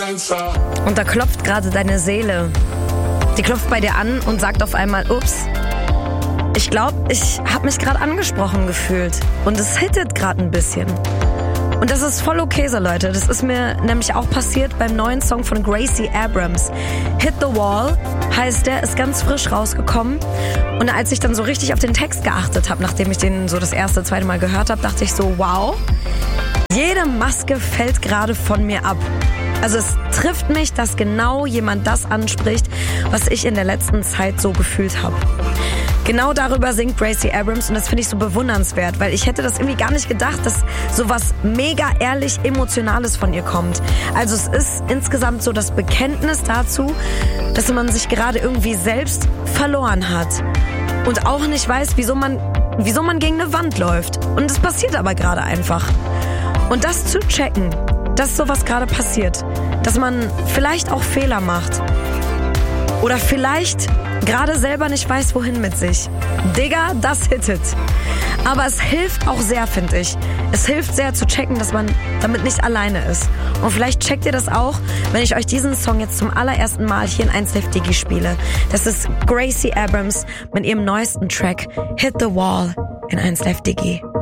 Und da klopft gerade deine Seele. Die klopft bei dir an und sagt auf einmal, ups, ich glaube, ich habe mich gerade angesprochen gefühlt. Und es hittet gerade ein bisschen. Und das ist voll okay so, Leute. Das ist mir nämlich auch passiert beim neuen Song von Gracie Abrams. Hit the Wall heißt der, ist ganz frisch rausgekommen. Und als ich dann so richtig auf den Text geachtet habe, nachdem ich den so das zweite Mal gehört habe, dachte ich so, wow, jede Maske fällt gerade von mir ab. Also es trifft mich, dass genau jemand das anspricht, was ich in der letzten Zeit so gefühlt habe. Genau darüber singt Gracie Abrams und das finde ich so bewundernswert, weil ich hätte das irgendwie gar nicht gedacht, dass sowas mega ehrlich Emotionales von ihr kommt. Also es ist insgesamt so das Bekenntnis dazu, dass man sich gerade irgendwie selbst verloren hat und auch nicht weiß, wieso man gegen eine Wand läuft. Und es passiert aber gerade einfach. Und das zu checken, dass sowas gerade passiert, dass man vielleicht auch Fehler macht oder vielleicht gerade selber nicht weiß, wohin mit sich. Digga, das hittet. Aber es hilft auch sehr, finde ich. Es hilft sehr zu checken, dass man damit nicht alleine ist. Und vielleicht checkt ihr das auch, wenn ich euch diesen Song jetzt zum allerersten Mal hier in 1 Live Digi spiele. Das ist Gracie Abrams mit ihrem neuesten Track Hit the Wall in 1 Live Digi.